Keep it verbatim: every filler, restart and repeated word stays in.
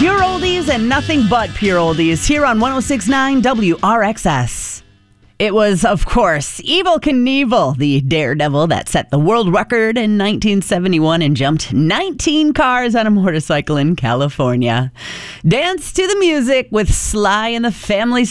Pure oldies and nothing but pure oldies here on one oh six point nine W R X S. It was, of course, Evel Knievel, the daredevil that set the world record in nineteen seventy-one and jumped nineteen cars on a motorcycle in California. Dance to the music with Sly and the Family